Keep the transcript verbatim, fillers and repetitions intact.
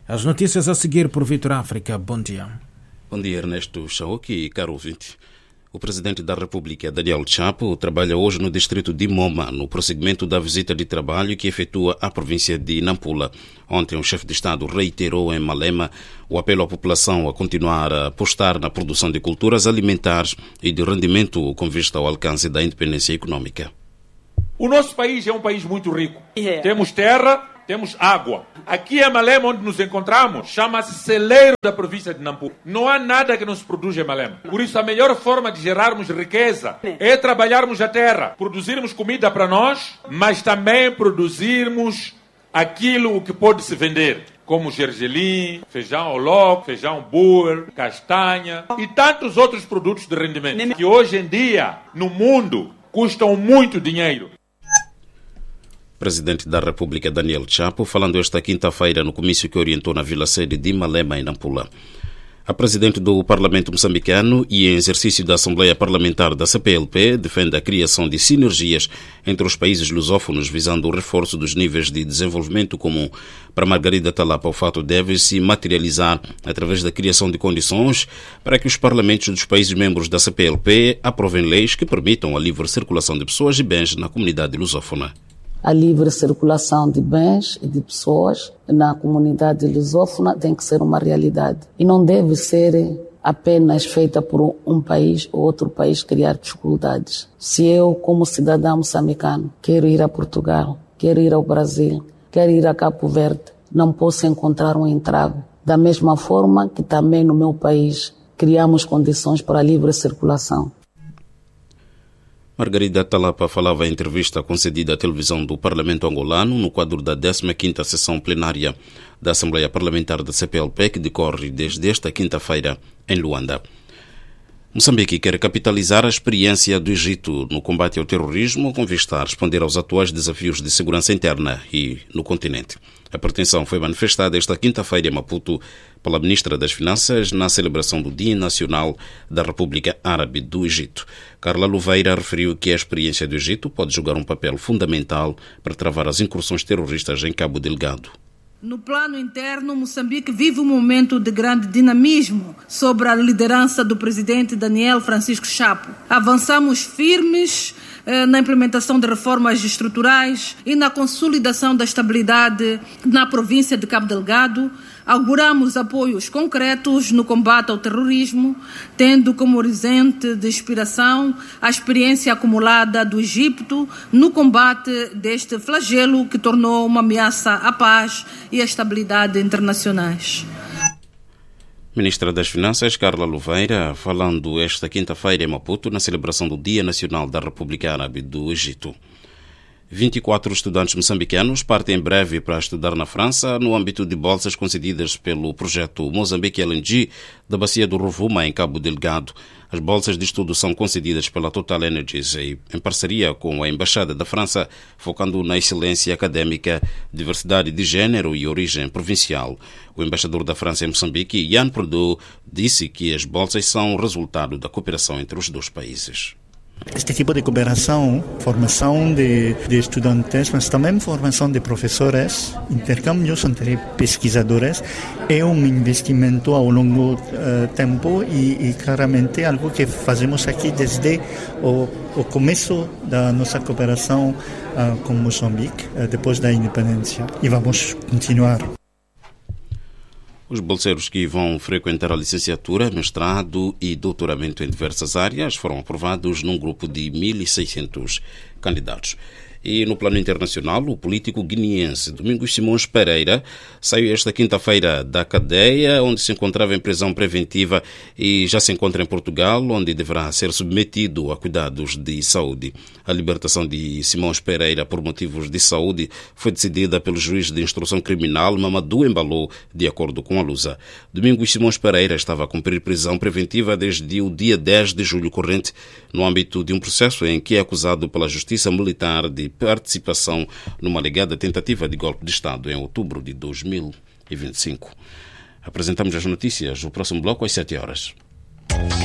As notícias a seguir por Vitor África. Bom dia. Bom dia, Ernesto Chaoki e caro ouvinte. O presidente da República, Daniel Chapo, trabalha hoje no distrito de Moma, no prosseguimento da visita de trabalho que efetua à província de Nampula. Ontem, o chefe de Estado reiterou em Malema o apelo à população a continuar a apostar na produção de culturas alimentares e de rendimento com vista ao alcance da independência econômica. O nosso país é um país muito rico. Yeah. Temos terra, temos água. Aqui em Malema, onde nos encontramos, chama-se celeiro da província de Nampula. Não há nada que não se produz em Malema. Por isso, a melhor forma de gerarmos riqueza é trabalharmos a terra, produzirmos comida para nós, mas também produzirmos aquilo que pode se vender, como gergelim, feijão ao loco, feijão boer, castanha e tantos outros produtos de rendimento que hoje em dia, no mundo, custam muito dinheiro. Presidente da República, Daniel Chapo, falando esta quinta-feira no comício que orientou na vila-sede de Malema, em Nampula. A presidente do Parlamento moçambicano e em exercício da Assembleia Parlamentar da C P L P defende a criação de sinergias entre os países lusófonos visando o reforço dos níveis de desenvolvimento comum. Para Margarida Talapa, o fato deve se materializar através da criação de condições para que os parlamentos dos países membros da C P L P aprovem leis que permitam a livre circulação de pessoas e bens na comunidade lusófona. A livre circulação de bens e de pessoas na comunidade lusófona tem que ser uma realidade. E não deve ser apenas feita por um país ou outro país criar dificuldades. Se eu, como cidadão moçambicano, quero ir a Portugal, quero ir ao Brasil, quero ir a Cabo Verde, não posso encontrar um entrave. Da mesma forma que também no meu país criamos condições para a livre circulação. Margarida Talapa falava em entrevista concedida à televisão do Parlamento angolano no quadro da décima quinta sessão plenária da Assembleia Parlamentar da C P L P, que decorre desde esta quinta-feira em Luanda. Moçambique quer capitalizar a experiência do Egito no combate ao terrorismo com vista a responder aos atuais desafios de segurança interna e no continente. A pretensão foi manifestada esta quinta-feira em Maputo pela Ministra das Finanças na celebração do Dia Nacional da República Árabe do Egito. Carla Louveira referiu que a experiência do Egito pode jogar um papel fundamental para travar as incursões terroristas em Cabo Delgado. No plano interno, Moçambique vive um momento de grande dinamismo sob a liderança do presidente Daniel Francisco Chapo. Avançamos firmes eh, na implementação de reformas estruturais e na consolidação da estabilidade na província de Cabo Delgado. Auguramos apoios concretos no combate ao terrorismo, tendo como horizonte de inspiração a experiência acumulada do Egito no combate deste flagelo que tornou uma ameaça à paz e à estabilidade internacionais. Ministra das Finanças, Carla Louveira, falando esta quinta-feira em Maputo na celebração do Dia Nacional da República Árabe do Egito. vinte e quatro estudantes moçambicanos partem em breve para estudar na França no âmbito de bolsas concedidas pelo projeto Moçambique L N G da Bacia do Rovuma, em Cabo Delgado. As bolsas de estudo são concedidas pela Total Energies em parceria com a Embaixada da França, focando na excelência académica, diversidade de género e origem provincial. O embaixador da França em Moçambique, Yann Prudhomme, disse que as bolsas são resultado da cooperação entre os dois países. Este tipo de cooperação, formação de, de estudantes, mas também formação de professores, intercâmbios entre pesquisadores, é um investimento ao longo uh, tempo e, e claramente algo que fazemos aqui desde o, o começo da nossa cooperação uh, com Moçambique, uh, depois da independência. E vamos continuar. Os bolseiros que vão frequentar a licenciatura, mestrado e doutoramento em diversas áreas foram aprovados num grupo de mil e seiscentos candidatos. E no plano internacional, o político guineense Domingos Simões Pereira saiu esta quinta-feira da cadeia, onde se encontrava em prisão preventiva, e já se encontra em Portugal, onde deverá ser submetido a cuidados de saúde. A libertação de Simões Pereira por motivos de saúde foi decidida pelo juiz de instrução criminal Mamadou Embalou, de acordo com a Lusa. Domingos Simões Pereira estava a cumprir prisão preventiva desde o dia dez de julho corrente, no âmbito de um processo em que é acusado pela Justiça Militar de participação numa alegada tentativa de golpe de Estado em outubro de dois mil e vinte e cinco. Apresentamos as notícias no próximo bloco às sete horas.